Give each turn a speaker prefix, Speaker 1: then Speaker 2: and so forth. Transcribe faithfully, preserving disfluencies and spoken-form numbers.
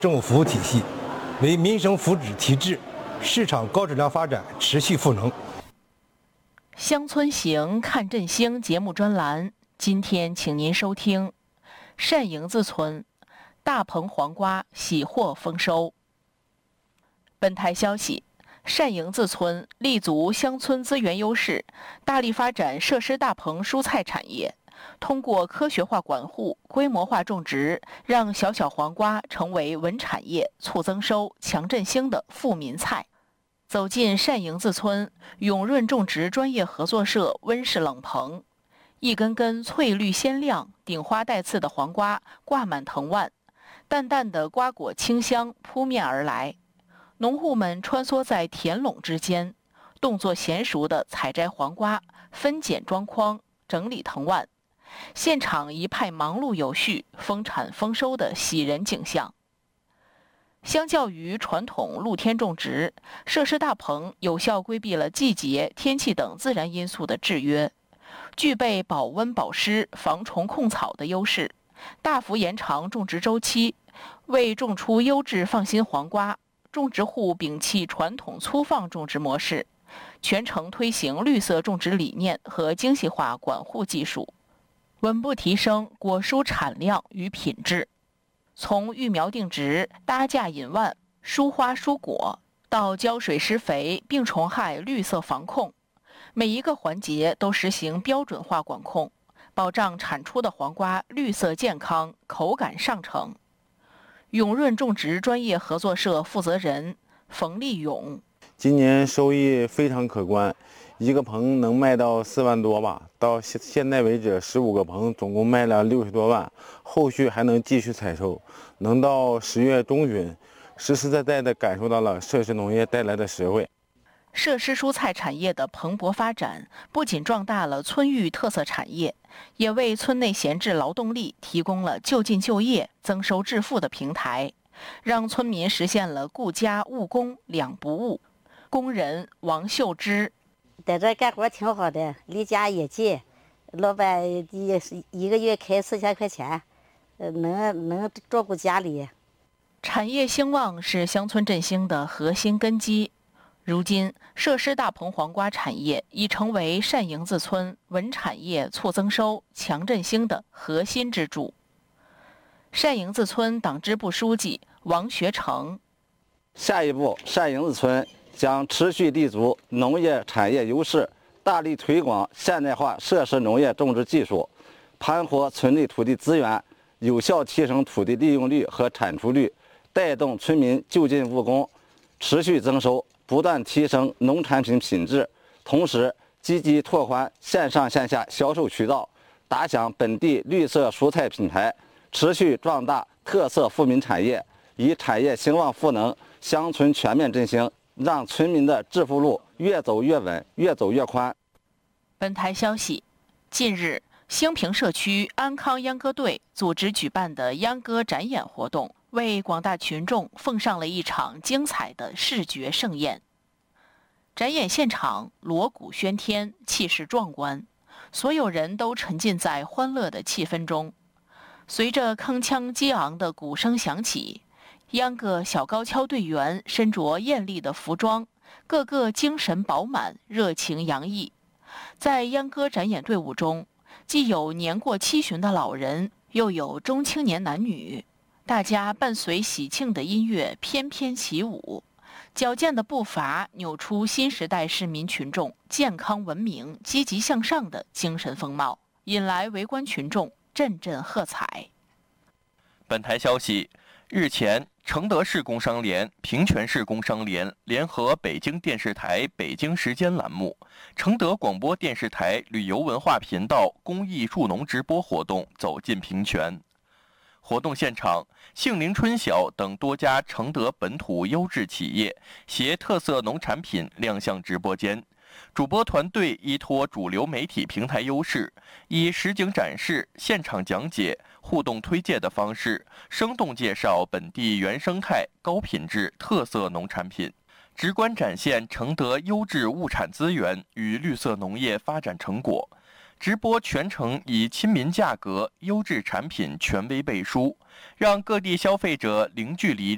Speaker 1: 政务服务体系，为民生福祉提质，市场高质量发展持续赋能。
Speaker 2: 乡村行看振兴节目专栏，今天请您收听单营子村大棚黄瓜喜获丰收。本台消息，单营子村立足乡村资源优势，大力发展设施大棚蔬菜产业，通过科学化管护、规模化种植，让小小黄瓜成为稳产业、促增收、强振兴的富民菜。走进单营子村永润种植专业合作社温室冷棚，一根根翠绿鲜亮、顶花带刺的黄瓜挂满藤蔓，淡淡的瓜果清香扑面而来。农户们穿梭在田垄之间，动作娴熟地采摘黄瓜，分拣装筐，整理藤蔓，现场一派忙碌有序、丰产丰收的喜人景象。相较于传统露天种植，设施大棚有效规避了季节、天气等自然因素的制约，具备保温保湿、防虫控草的优势，大幅延长种植周期，为种出优质放心黄瓜，种植户摒弃传统粗放种植模式，全程推行绿色种植理念和精细化管护技术，稳步提升果蔬产量与品质。从育苗定植、搭架引蔓、疏花疏果，到浇水施肥、病虫害绿色防控，每一个环节都实行标准化管控，保障产出的黄瓜绿色健康、口感上乘。永润种植专业合作社负责人冯立勇：
Speaker 3: 今年收益非常可观，一个棚能卖到四万多吧。到现现在为止，十五个棚总共卖了六十多万，后续还能继续采收，能到十月中旬，实实在在地感受到了设施农业带来的实惠。
Speaker 2: 设施蔬菜产业的蓬勃发展，不仅壮大了村域特色产业，也为村内闲置劳动力提供了就近就业、增收致富的平台，让村民实现了顾家务工两不误。工人王秀芝：
Speaker 4: 在这干活挺好的，离家也近，老板也是一个月开四千块钱，呃，能能照顾家里。
Speaker 2: 产业兴旺是乡村振兴的核心根基。如今，设施大棚黄瓜产业已成为单营子村稳产业、促增收、强振兴的核心支柱。单营子村党支部书记王学成：
Speaker 5: 下一步，单营子村将持续立足农业产业优势，大力推广现代化设施农业种植技术，盘活村内土地资源，有效提升土地利用率和产出率，带动村民就近务工，持续增收，不断提升农产品品质。同时，积极拓宽线上线下销售渠道，打响本地绿色蔬菜品牌，持续壮大特色富民产业，以产业兴旺赋能乡村全面振兴，让村民的致富路越走越稳，越走越宽。
Speaker 2: 本台消息，近日，兴平社区安康秧歌队组织举办的秧歌展演活动，为广大群众奉上了一场精彩的视觉盛宴。展演现场锣鼓喧天，气势壮观，所有人都沉浸在欢乐的气氛中。随着铿锵激昂的鼓声响起，秧歌小高跷队员身着艳丽的服装，个个精神饱满，热情洋溢。在秧歌展演队伍中，既有年过七旬的老人，又有中青年男女，大家伴随喜庆的音乐翩翩起舞，矫健的步伐扭出新时代市民群众健康文明、积极向上的精神风貌，引来围观群众阵阵喝彩。
Speaker 6: 本台消息，日前，承德市工商联、平泉市工商联联合北京电视台北京时间栏目、承德广播电视台旅游文化频道公益助农直播活动走进平泉。活动现场，杏林春晓等多家承德本土优质企业携特色农产品亮相直播间。主播团队依托主流媒体平台优势，以实景展示、现场讲解、互动推介的方式，生动介绍本地原生态、高品质特色农产品，直观展现承德优质物产资源与绿色农业发展成果。直播全程以亲民价格、优质产品权威背书，让各地消费者零距离